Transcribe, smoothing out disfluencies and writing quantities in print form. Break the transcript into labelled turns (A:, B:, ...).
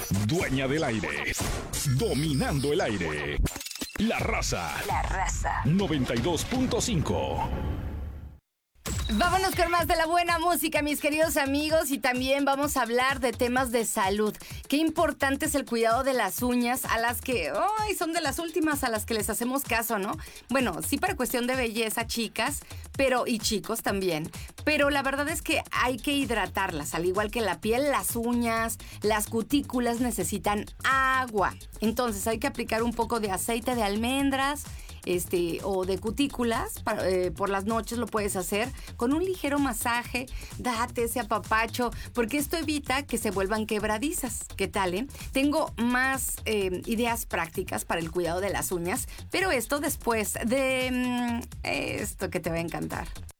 A: Dueña del aire. Dominando el aire. La Raza. 92.5.
B: Vámonos con más de la buena música, mis queridos amigos, y también vamos a hablar de temas de salud. Qué importante es el cuidado de las uñas, a las que son de las últimas a las que les hacemos caso, ¿no? Bueno, sí para cuestión de belleza, chicas, y chicos también. Pero la verdad es que hay que hidratarlas, al igual que la piel, las uñas, las cutículas necesitan agua. Entonces hay que aplicar un poco de aceite de almendras, o de cutículas, por las noches lo puedes hacer con un ligero masaje, date ese apapacho, porque esto evita que se vuelvan quebradizas. ¿Qué tal, Tengo más ideas prácticas para el cuidado de las uñas, pero esto después de esto que te va a encantar.